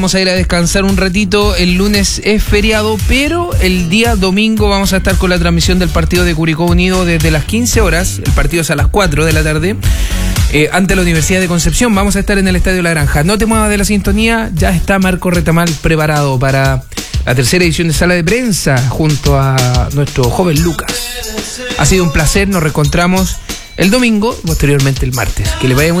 Vamos a ir a descansar un ratito, el lunes es feriado, pero el día domingo vamos a estar con la transmisión del partido de Curicó Unido desde las 15 horas, el partido es a las 4 de la tarde, ante la Universidad de Concepción. Vamos a estar en el Estadio La Granja. No te muevas de la sintonía, ya está Marco Retamal preparado para la tercera edición de Sala de Prensa junto a nuestro joven Lucas. Ha sido un placer, nos reencontramos el domingo, posteriormente el martes. Que le vaya muy